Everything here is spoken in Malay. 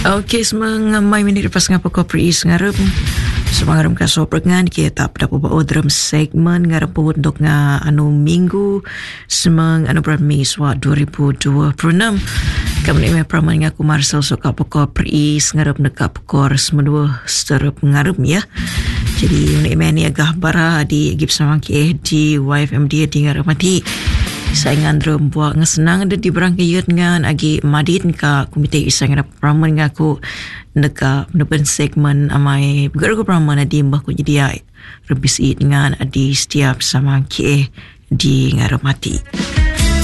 Okey, semangamai minit lepas ngapa kau priis ngarep. Semangaram ka soprengan kita pada buat dalam segmen ngarep untuk minggu semang bulan Mei 2026. Kamu ni praman ngaku Marcel suka pokok priis ngarep nekap pokok semua seterap ngarep ya. Jadi ni agak bara di gip samang di YFMD di ngarep mati. Saingan drum buat ngesenang ada di berangkayat ngan agi madin ka komite isang praman ngaku neka menepen segmen amai bergerak praman adi mbah ku jadi rebis ngan adi setiap sama ke di ngarep mati.